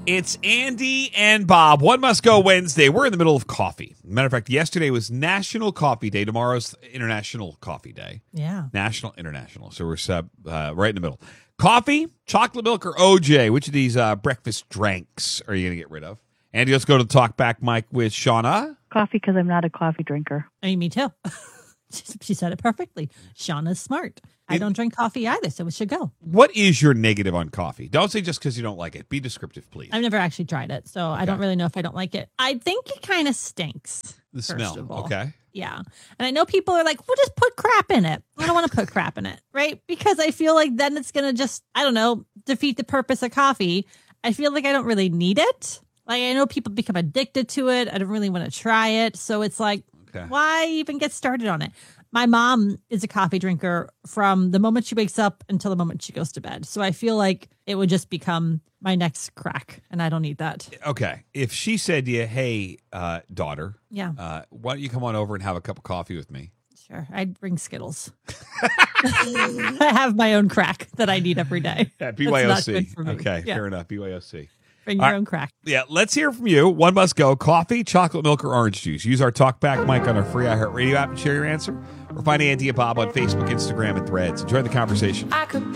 It's Andy and Bob. One Must Go Wednesday. We're in the middle of coffee. Matter of fact, yesterday was National Coffee Day. Tomorrow's International Coffee Day. Yeah. National, International. So we're right in the middle. Coffee, chocolate milk, or OJ? Which of these breakfast drinks are you going to get rid of? Andy, let's go to the talk back mic with Shauna. Coffee, because I'm not a coffee drinker. I mean, me too. She said it perfectly. Shauna's smart. I don't drink coffee either, so it should go. What is your negative on coffee? Don't say just because you don't like it. Be descriptive, please. I've never actually tried it, so I don't really know if I don't like it. I think it kind of stinks. The smell. First of all. Okay. Yeah. And I know people are like, well, just put crap in it. I don't want to put crap in it, right? Because I feel like then it's going to just, I don't know, defeat the purpose of coffee. I feel like I don't really need it. Like, I know people become addicted to it. I don't really want to try it. So it's like, why even get started on it? My mom is a coffee drinker from the moment she wakes up until the moment she goes to bed. So I feel like it would just become my next crack, and I don't need that. Okay. If she said to you, hey, daughter, Yeah. why don't you come on over and have a cup of coffee with me? Sure. I'd bring Skittles. I have my own crack that I need every day. Yeah, That's not good BYOC. for me. Okay, Yeah. fair enough. BYOC. Bring your own crack. Yeah, let's hear from you. One must go. Coffee, chocolate milk, or orange juice. Use our talkback mic on our free iHeartRadio app and share your answer. Or find Andy and Bob on Facebook, Instagram, and Threads. Enjoy the conversation. I could